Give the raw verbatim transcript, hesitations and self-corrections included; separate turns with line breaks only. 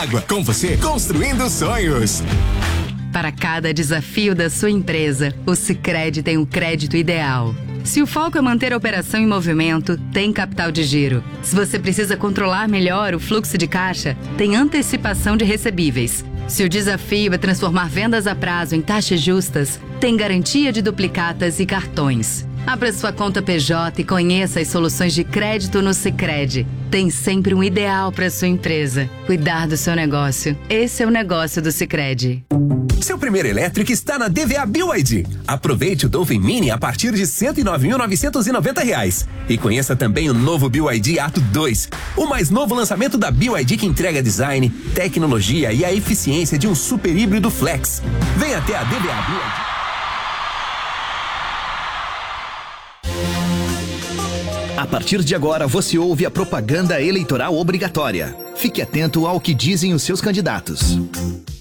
água. Com você, construindo sonhos.
Para cada desafio da sua empresa, o Sicredi tem o crédito ideal. Se o foco é manter a operação em movimento, tem Capital de Giro. Se você precisa controlar melhor o fluxo de caixa, tem antecipação de recebíveis. Se o desafio é transformar vendas a prazo em taxas justas, tem garantia de duplicatas e cartões. Abra sua conta P J e conheça as soluções de crédito no Sicredi. Tem sempre um ideal para sua empresa. Cuidar do seu negócio. Esse é o negócio do Sicredi.
Seu primeiro elétrico está na D V A B Y D. Aproveite o Dolphin Mini a partir de cento e nove mil novecentos e noventa reais. E conheça também o novo B Y D Atto dois, o mais novo lançamento da B Y D que entrega design, tecnologia e a eficiência de um super híbrido flex. Venha até a D V A B Y D.
A partir de agora, você ouve a propaganda eleitoral obrigatória. Fique atento ao que dizem os seus candidatos.